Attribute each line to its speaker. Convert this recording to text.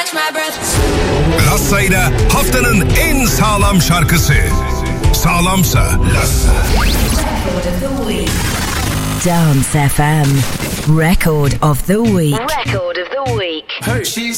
Speaker 1: Lassa'yla haftanın en sağlam şarkısı. Sağlamsa Lassa.
Speaker 2: Dance FM Record of the Week.
Speaker 3: Record of the Week.
Speaker 4: Hey, she